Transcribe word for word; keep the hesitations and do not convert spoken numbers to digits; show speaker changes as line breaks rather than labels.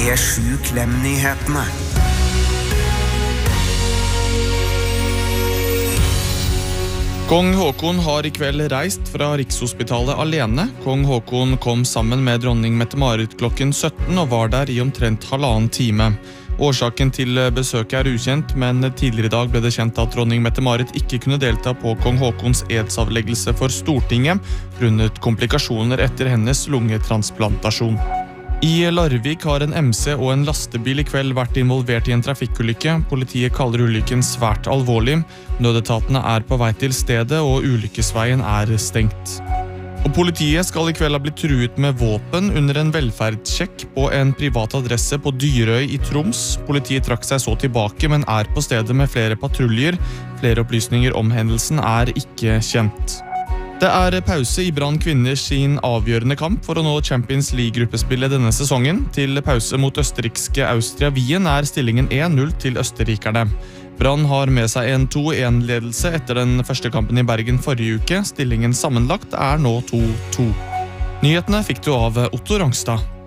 P sju Klem-nyhetene.
Kong Håkon har i kveld reist fra Rikshospitalet alene. Kong Håkon kom sammen med dronning Mette-Marit klokken sytten og var der i omtrent halvannen time. Årsaken til besøket er ukjent, men tidligere i dag ble det kjent at dronning Mette-Marit ikke kunne delta på kong Håkons edsavleggelse for Stortinget, grunnet komplikasjoner etter hennes lungetransplantasjon. I Larvik har en M C og en lastebil i kveld vært involvert i en trafikkulykke. Politiet kaller ulykken svært alvorlig. Nødetatene er på vei til stedet, og ulykkesveien er stengt. Og politiet skal i kveld ha blitt truet med våpen under en velferdssjekk på en privat adresse på Dyrøy i Troms. Politiet trakk seg så tilbake, men er på stedet med flere patruljer. Flere opplysninger om hendelsen er ikke kjent. Det er pause i Brann kvinner sin avgjørende kamp for å nå Champions League-gruppespillet denne sesongen. Til pause mot østerrikske Austria Wien er stillingen én null til østerrikerne. Brann har med seg en to én-ledelse etter den første kampen i Bergen forrige uke. Stillingen sammenlagt er nå to to. Nyhetene fikk du av Otto Rangstad.